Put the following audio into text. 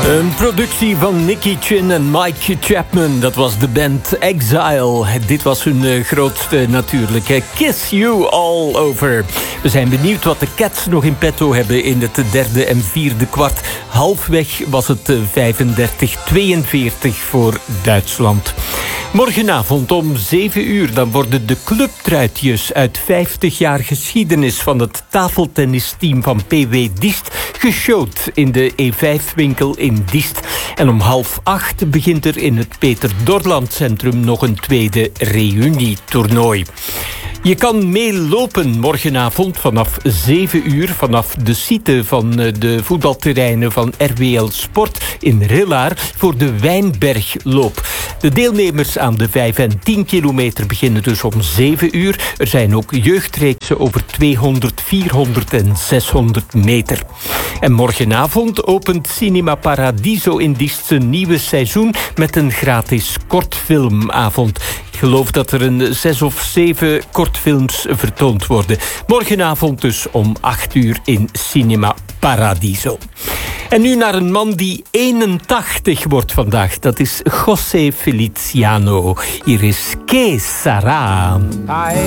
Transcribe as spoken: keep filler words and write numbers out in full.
Een productie van Nicky Chin en Mike Chapman. Dat was de band Exile. Dit was hun uh, grootste natuurlijk. Kiss You All Over. We zijn benieuwd wat de Cats nog in petto hebben in het derde en vierde kwart. Halfweg was het vijfendertig tweeënveertig voor Duitsland. Morgenavond om zeven uur dan worden de clubtruitjes uit vijftig jaar geschiedenis van het tafeltennisteam van P W Diest geshowd in de E vijf winkel in Diest. En om half acht begint er in het Peter Dorland Centrum nog een tweede reunietoernooi. Je kan meelopen morgenavond vanaf zeven uur vanaf de site van de voetbalterreinen van R W L Sport in Rillaar voor de Wijnbergloop. De deelnemers aan de vijf en tien kilometer beginnen dus om zeven uur. Er zijn ook jeugdreeksen over tweehonderd, vierhonderd en zeshonderd meter. En morgenavond opent Cinema Paradiso in Diest zijn nieuwe seizoen met een gratis kortfilmavond. Ik geloof dat er een zes of zeven kortfilms vertoond worden. Morgenavond dus om acht uur in Cinema Paradiso. En nu naar een man die eenentachtig wordt vandaag. Dat is José Feliciano. Hier is Que Sarà. Ai,